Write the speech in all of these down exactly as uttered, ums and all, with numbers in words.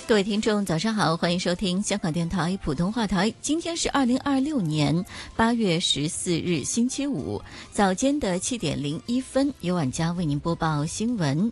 各位听众早上好，欢迎收听香港电台普通话台。今天是二零二六年八月十四日星期五早间的七点零一分，由晚佳为您播报新闻。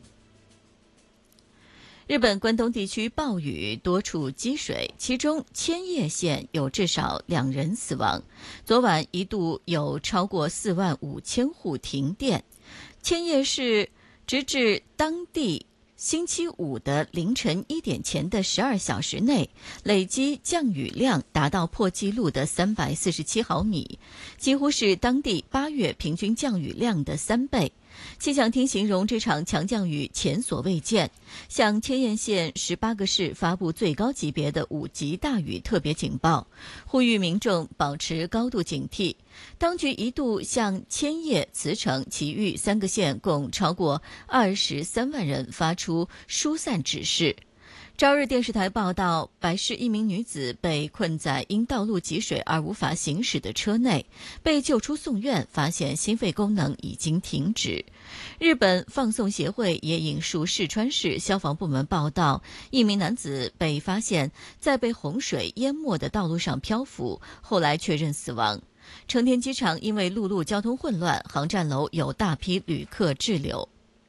日本关东地区暴雨，多处积水，其中千叶县有至少两人死亡。昨晚一度有超过四万五千户停电。千叶市直至当地星期五的凌晨一点前的十二小时内，累积降雨量达到破纪录的三百四十七毫米，几乎是当地八月平均降雨量的三倍。气象厅形容这场强降雨前所未见，向千叶县十八个市发布最高级别的五级大雨特别警报，呼吁民众保持高度警惕。当局一度向千叶、茨城、埼玉三个县共超过二十三万人发出疏散指示。朝日电视台报道，白市一名女子被困在因道路积水而无法行驶的车内，被救出送院，发现心肺功能已经停止。日本放送协会也引述四川市消防部门报道，一名男子被发现在被洪水淹没的道路上漂浮，后来确认死亡。成田机场因为陆路交通混乱，航站楼有大批旅客滞留。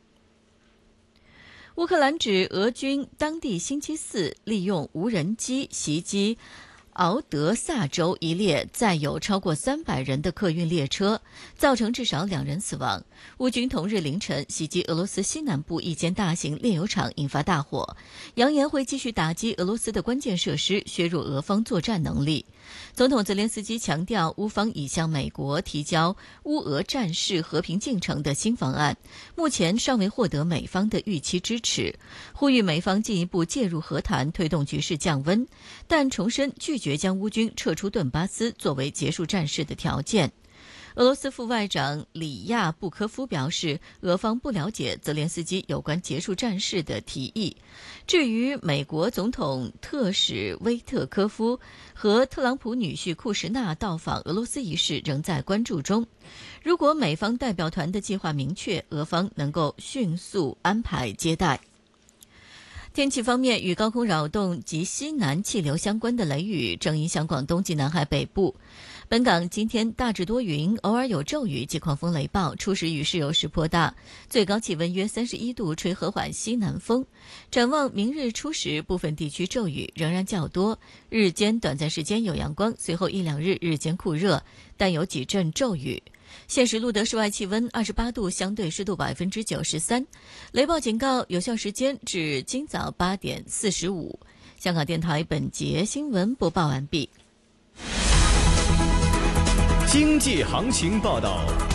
乌克兰指俄军当地星期四利用无人机袭击敖德萨州一列载有超过三百人的客运列车，造成至少两人死亡。乌军同日凌晨袭击俄罗斯西南部一间大型炼油厂，引发大火，扬言会继续打击俄罗斯的关键设施，削弱俄方作战能力。总统泽连斯基强调，乌方已向美国提交乌俄战事和平进程的新方案，目前尚未获得美方的预期支持，呼吁美方进一步介入和谈，推动局势降温，但重申拒绝将乌军撤出顿巴斯作为结束战事的条件。俄罗斯副外长里亚布科夫表示，俄方不了解泽连斯基有关结束战事的提议。至于美国总统特使威特科夫和特朗普女婿库什纳到访俄罗斯一事仍在关注中。如果美方代表团的计划明确，俄方能够迅速安排接待。天气方面，与高空扰动及西南气流相关的雷雨正影响广东及南海北部。本港今天大致多云，偶尔有骤雨及狂风雷暴，初时雨势有时颇大，最高气温约三十一度，吹和缓西南风。展望明日初时，部分地区骤雨仍然较多，日间短暂时间有阳光，随后一两日日间酷热，但有几阵骤雨。现时录得室外气温二十八度，相对湿度百分之九十三。雷暴警告有效时间至今早八点四十五。香港电台本节新闻播报完毕。 经济行情报道。